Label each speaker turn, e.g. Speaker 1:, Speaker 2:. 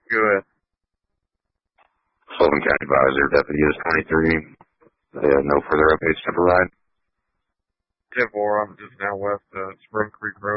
Speaker 1: Go ahead.
Speaker 2: Sullivan County Advisor, Deputy is 23. No further updates to provide.
Speaker 1: 10-4, I'm just now west Spring Creek Road.